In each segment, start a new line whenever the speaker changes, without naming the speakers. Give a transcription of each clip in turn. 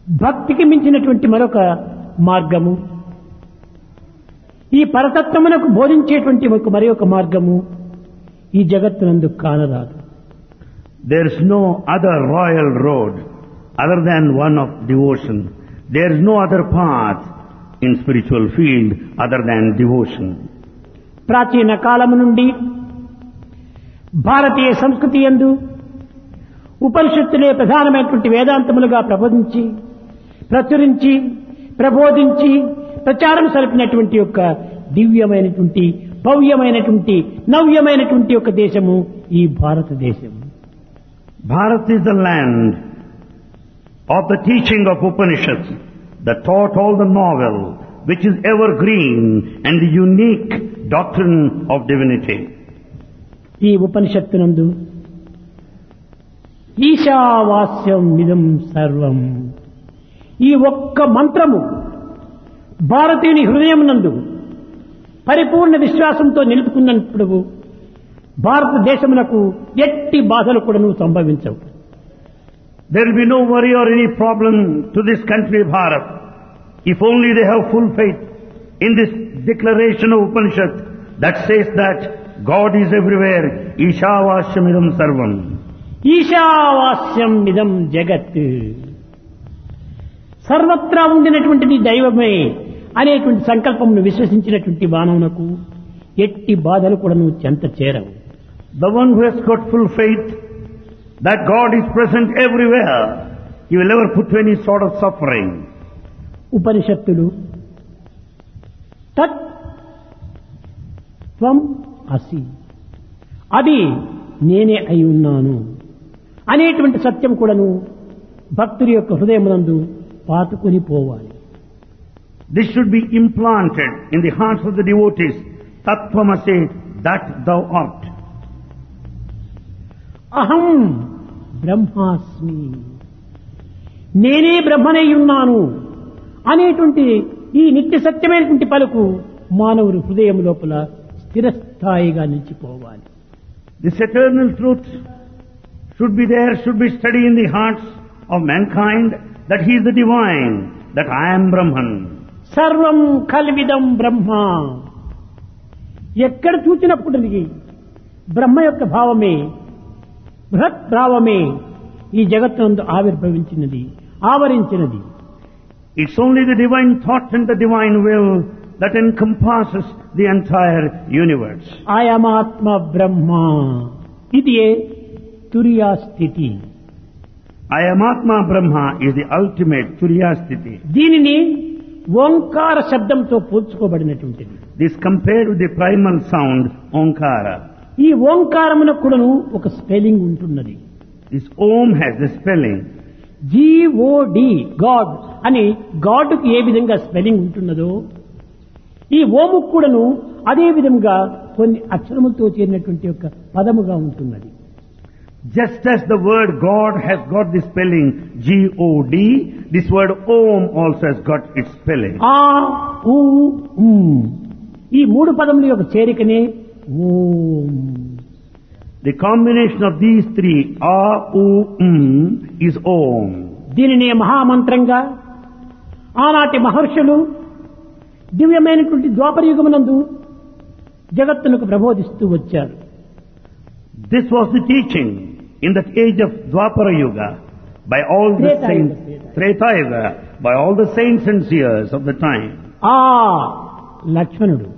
భక్తికి మించినటువంటి మరొక మార్గము, ఈ పరతత్వమునకు బోధించేటువంటి మరి ఒక మార్గము ఈ జగత్తునందు కానరాదు.
There is no other royal road other than one of devotion. There is no other path in spiritual field other than devotion.
ప్రాచీన కాలము నుండి భారతీయ సంస్కృతి యందు ఉపనిషత్తులే ప్రధానమైనటువంటి వేదాంతములుగా ప్రబోధించి ప్రచురించి ప్రబోధించి ప్రచారం సరిపినటువంటి యొక్క దివ్యమైనటువంటి భవ్యమైనటువంటి నవ్యమైనటువంటి యొక్క దేశము ఈ భారతదేశం.
Bharat is the land of the teaching of Upanishads that taught all the novel, which is evergreen and the unique doctrine of divinity.
ఈ ఉపనిషత్తునందు ఈశావాస్యం మిదం సర్వం, ఈ ఒక్క మంత్రము భారతీయుని హృదయమునందు పరిపూర్ణ విశ్వాసంతో నిలుపుకున్నప్పుడు భారతదేశమునకు ఎట్టి బాధలు కూడాను సంభవించవు.
There will be no worry or any problem to this country Bharat if only they have full faith in this declaration of Upanishad that says that God is everywhere. Ishavashyamidam sarvam.
ఈశావాస్యం మిదం జగత్, సర్వత్రా ఉండినటువంటిది దైవమే అనేటువంటి సంకల్పమును విశ్వసించినటువంటి మానవునకు ఎట్టి బాధలు కూడాను చెంత చేరవు.
The one who has got full faith that God is present everywhere, he will never put to any sort of suffering.
ఉపనిషత్తులు తత్ త్వం అసి, అది నేనే అయి ఉన్నాను అనేటువంటి సత్యం కూడాను భక్తుడి యొక్క హృదయమునందు పాతుకుని పోవాలి.
This should be implanted in the hearts of the devotees. Tattvamasi, that thou art.
అహం బ్రహ్మాస్మి, నేనే బ్రహ్మనై ఉన్నాను అనేటువంటి ఈ నిత్య సత్యమైనటువంటి పలుకు మానవుని హృదయం లోపల స్థిరస్థాయిగా నిలిచిపోవాలి.
This eternal truth should be there, should be steady in the hearts of mankind, that he is the divine, that I am Brahman.
సర్వం కల్విదం బ్రహ్మ, ఎక్కడ చూసినప్పుడు బ్రహ్మ యొక్క భావమే బృహత్ భావమే ఈ జగత్తునందు ఆవిర్భవించినది, ఆవరించినది.
It's only the divine thought and the divine will that encompasses the entire universe.
ఆయమాత్మ బ్రహ్మ, ఇది తురియా స్థితి.
Ayamatma Brahma is the ultimate Turiya Sthiti.
దీనిని ఓంకార శబ్దంతో పోల్చుకోబడినటువంటిది.
This compared with the primal sound Omkara.
ఈ ఓంకారమునకు కూడాను ఒక స్పెల్లింగ్ ఉంటున్నది.
This Om has the spelling.
GOD, God అని గాడ్కు ఏ విధంగా స్పెల్లింగ్ ఉంటున్నదో ఈ ఓము కూడాను అదే విధంగా కొన్ని అక్షరములతో చేరినటువంటి యొక్క పదముగా ఉంటున్నది.
Just as the word God has got the spelling G-O-D, this word Om also has got its spelling.
ఆ ఊ ఉమ్, ఈ మూడు పదముల యొక్క చేరికనే ఓం.
The combination of these three, A, U, is Om.
దీనినే మహామంత్రంగా ఆనాటి మహర్షులు దివ్యమైనటువంటి ద్వాపర యుగమునందు జగత్తునకు ప్రబోధిస్తూ వచ్చారు.
This was the teaching in that age of Dwapara Yuga by all the
Treta
saints,
Yuga.
Treta Yuga, by all the saints and seers of the time.
ఆ లక్ష్మణుడు,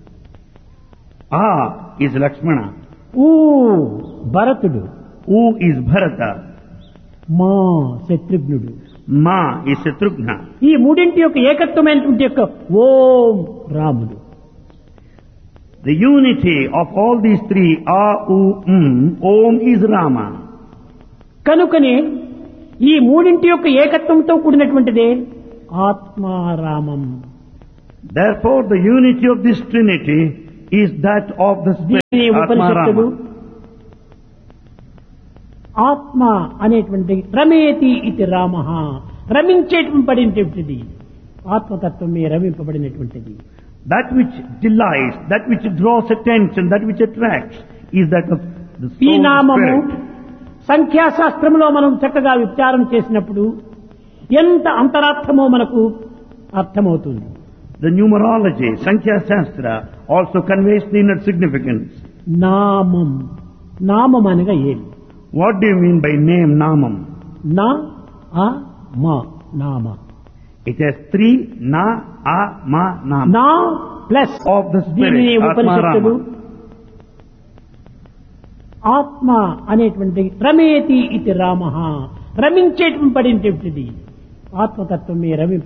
A is Lakshmana,
ఊ భరతుడు,
U is Bharata,
మా శత్రుఘ్నుడు.
Ma is Shatrughna.
ఈ మూడింటి యొక్క ఏకత్వమైనటువంటి యొక్క ఓం రాముడు.
The unity of all these three, A, U, Om is Rama.
కనుకనే ఈ మూడింటి యొక్క ఏకత్వంతో కూడినటువంటిదే ఆత్మారామం.
Therefore the unity of this Trinity is that of the Spirit,
దీని ఉపనిషత్తులు
Atma
ఆత్మ అనేటువంటి రమేతి ఇది Rama, రమించేటువంటిది ఆత్మతత్వమే రమింపబడినటువంటిది.
That which delights, that which draws attention, that which attracts is that of the
ఈ
soul
నామము
spirit.
సంఖ్యాశాస్త్రంలో మనం చక్కగా విచారం చేసినప్పుడు ఎంత అంతరార్థమో మనకు అర్థమవుతుంది.
The numerology, Sankhya Shastra, also conveys the inner significance.
నామం, నామం అనగా ఏమి?
What do you mean by name, Namam?
నా ఆ మా నామ.
It has three Na, A, Ma, Nam.
నా ప్లస్
Of the spirit,
దీనిని
Atma
ఉపనిషత్తులు
Rama.
ఆత్మ అనేటువంటి రమేతి ఇది రామ, రమించేటువంటిది ఆత్మతత్వమే రమి